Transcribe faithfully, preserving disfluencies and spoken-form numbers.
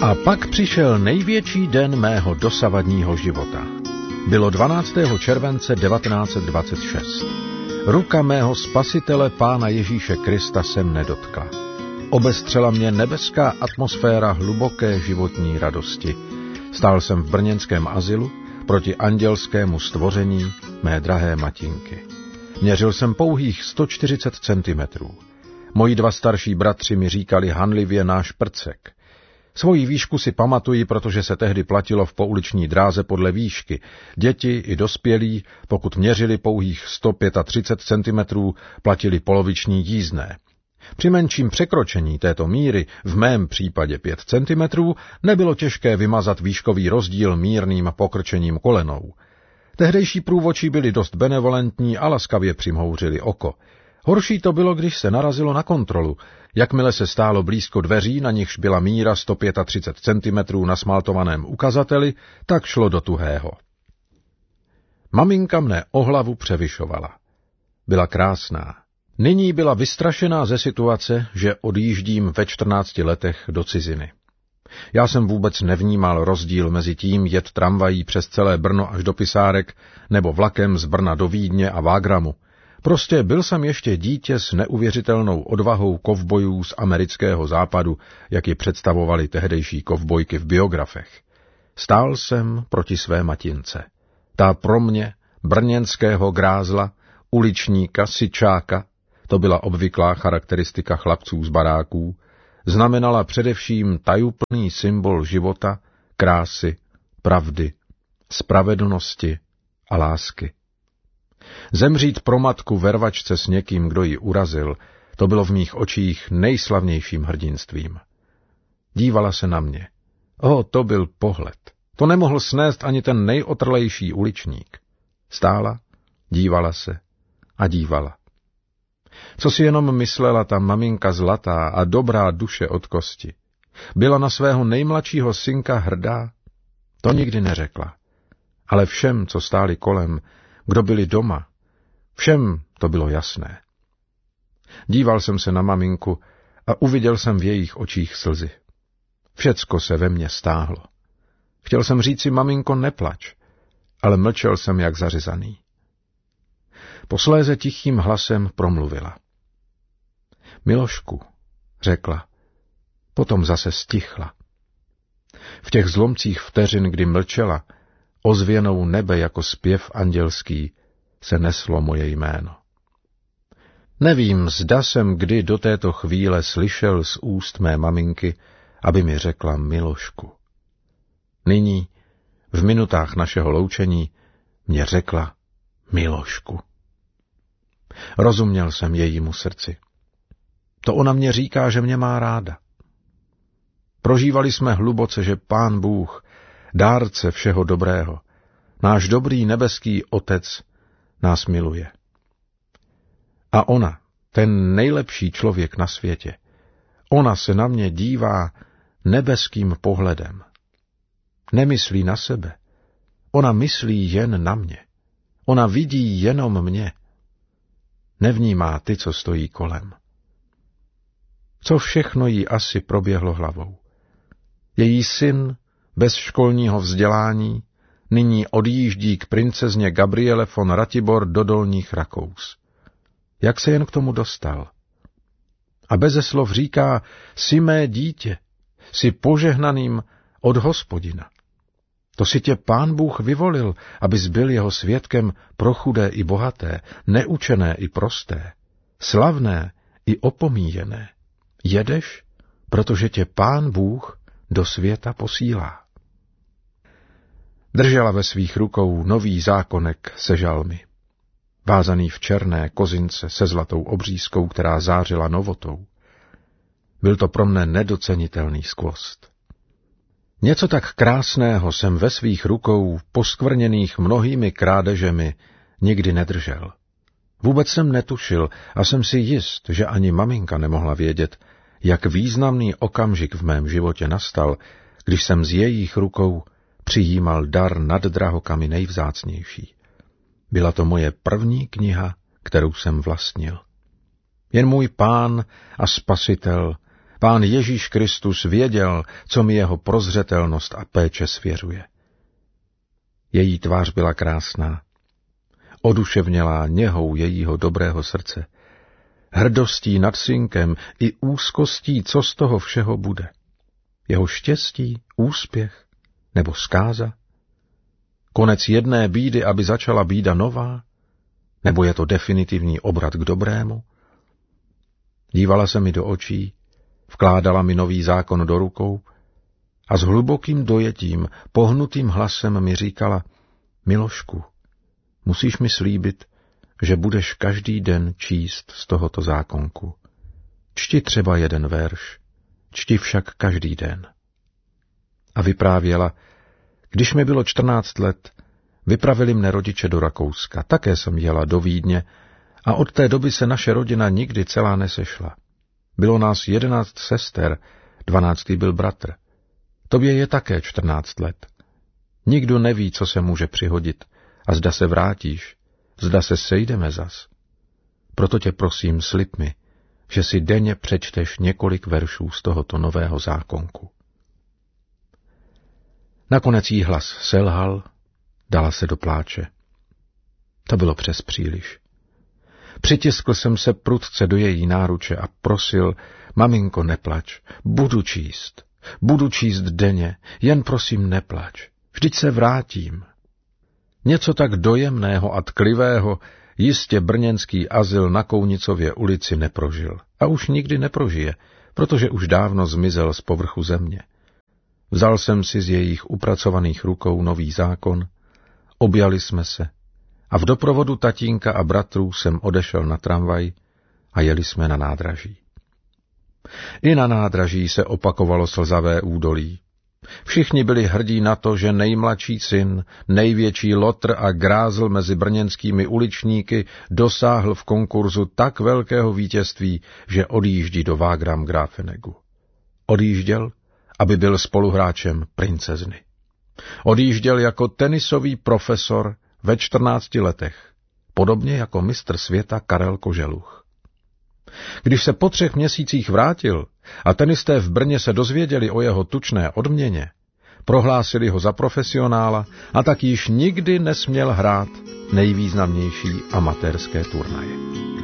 A pak přišel největší den mého dosavadního života. Bylo dvanáctého července devatenáct set dvacet šest. Ruka mého spasitele Pána Ježíše Krista se mne dotkla. Obestřela mě nebeská atmosféra hluboké životní radosti. Stál jsem v brněnském azylu proti andělskému stvoření mé drahé matinky. Měřil jsem pouhých sto čtyřicet centimetrů. Moji dva starší bratři mi říkali hanlivě náš prcek. Svoji výšku si pamatuji, protože se tehdy platilo v pouliční dráze podle výšky. Děti i dospělí, pokud měřili pouhých sto třicet pět centimetrů, platili poloviční jízdné. Při menším překročení této míry, v mém případě pět centimetrů, nebylo těžké vymazat výškový rozdíl mírným pokrčením kolenou. Tehdejší průvodčí byli dost benevolentní a laskavě přimhouřili oko. Horší to bylo, když se narazilo na kontrolu. Jakmile se stálo blízko dveří, na nichž byla míra sto třicet pět centimetrů na smaltovaném ukazateli, tak šlo do tuhého. Maminka mne o hlavu převyšovala. Byla krásná. Nyní byla vystrašená ze situace, že odjíždím ve čtrnácti letech do ciziny. Já jsem vůbec nevnímal rozdíl mezi tím jet tramvají přes celé Brno až do Pisárek nebo vlakem z Brna do Vídně a Vágramu. Prostě byl jsem ještě dítě s neuvěřitelnou odvahou kovbojů z amerického západu, jak ji představovali tehdejší kovbojky v biografech. Stál jsem proti své matince. Ta pro mě, brněnského grázla, uličníka, syčáka, to byla obvyklá charakteristika chlapců z baráků, znamenala především tajuplný symbol života, krásy, pravdy, spravedlnosti a lásky. Zemřít pro matku ve rvačce s někým, kdo ji urazil, to bylo v mých očích nejslavnějším hrdinstvím. Dívala se na mě. O, to byl pohled. To nemohl snést ani ten nejotrlejší uličník. Stála, dívala se a dívala. Co si jenom myslela ta maminka zlatá a dobrá duše od kosti. Byla na svého nejmladšího synka hrdá? To nikdy neřekla. Ale všem, co stáli kolem, kdo byli doma, všem to bylo jasné. Díval jsem se na maminku a uviděl jsem v jejich očích slzy. Všecko se ve mně stáhlo. Chtěl jsem říci, maminko, neplač, ale mlčel jsem jak zařezaný. Posléze tichým hlasem promluvila. Milošku, řekla, potom zase stichla. V těch zlomcích vteřin, kdy mlčela, ozvěnou nebe jako zpěv andělský, se neslo moje jméno. Nevím, zda jsem kdy do této chvíle slyšel z úst mé maminky, aby mi řekla Milošku. Nyní, v minutách našeho loučení, mě řekla Milošku. Rozuměl jsem jejímu srdci. To ona mě říká, že mě má ráda. Prožívali jsme hluboce, že Pán Bůh, dárce všeho dobrého, náš dobrý nebeský Otec, nás miluje. A ona, ten nejlepší člověk na světě, ona se na mě dívá nebeským pohledem. Nemyslí na sebe, ona myslí jen na mě. Ona vidí jenom mě. Nevnímá ty, co stojí kolem. Co všechno jí asi proběhlo hlavou. Její syn, bez školního vzdělání, nyní odjíždí k princezně Gabriele von Ratibor do Dolních Rakous. Jak se jen k tomu dostal? A beze slov říká, jsi mé dítě, jsi požehnaným od Hospodina. To si tě Pán Bůh vyvolil, abys byl jeho svědkem pro chudé i bohaté, neučené i prosté, slavné i opomíjené. Jedeš, protože tě Pán Bůh do světa posílá. Držela ve svých rukou nový zákonek se žalmy, vázaný v černé kozince se zlatou obřízkou, která zářila novotou. Byl to pro mne nedocenitelný skvost. Něco tak krásného jsem ve svých rukou, poskvrněných mnohými krádežemi, nikdy nedržel. Vůbec jsem netušil a jsem si jist, že ani maminka nemohla vědět, jak významný okamžik v mém životě nastal, když jsem z jejich rukou přijímal dar nad drahokami nejvzácnější. Byla to moje první kniha, kterou jsem vlastnil. Jen můj Pán a Spasitel Pán Ježíš Kristus věděl, co mi jeho prozřetelnost a péče svěřuje. Její tvář byla krásná, oduševnělá něhou jejího dobrého srdce, hrdostí nad synkem i úzkostí, co z toho všeho bude. Jeho štěstí, úspěch nebo zkáza? Konec jedné bídy, aby začala bída nová? Nebo je to definitivní obrat k dobrému? Dívala se mi do očí, vkládala mi nový zákon do rukou a s hlubokým dojetím, pohnutým hlasem mi říkala: Milošku, musíš mi slíbit, že budeš každý den číst z tohoto zákonku. Čti třeba jeden verš, čti však každý den. A vyprávěla: Když mi bylo čtrnáct let, vypravili mne rodiče do Rakouska, také jsem jela do Vídně a od té doby se naše rodina nikdy celá nesešla. Bylo nás jedenáct sester, dvanáctý byl bratr. Tobě je také čtrnáct let. Nikdo neví, co se může přihodit a zda se vrátíš, zda se sejdeme zas. Proto tě prosím, slib mi, že si denně přečteš několik veršů z tohoto nového zákonku. Nakonec jí hlas selhal, dala se do pláče. To bylo přes příliš. Přitiskl jsem se prudce do její náruče a prosil: Maminko, neplač, budu číst, budu číst denně, jen prosím neplač, vždyť se vrátím. Něco tak dojemného a tklivého jistě brněnský azyl na Kounicově ulici neprožil a už nikdy neprožije, protože už dávno zmizel z povrchu země. Vzal jsem si z jejich upracovaných rukou nový zákon, objali jsme se a v doprovodu tatínka a bratrů jsem odešel na tramvaj a jeli jsme na nádraží. I na nádraží se opakovalo slzavé údolí. Všichni byli hrdí na to, že nejmladší syn, největší lotr a grázl mezi brněnskými uličníky dosáhl v konkurzu tak velkého vítězství, že odjíždí do Wagram Grafenegu. Odjížděl, aby byl spoluhráčem princezny. Odjížděl jako tenisový profesor ve čtrnácti letech, podobně jako mistr světa Karel Koželuch. Když se po třech měsících vrátil a tenisté v Brně se dozvěděli o jeho tučné odměně, prohlásili ho za profesionála a tak již nikdy nesměl hrát nejvýznamnější amatérské turnaje.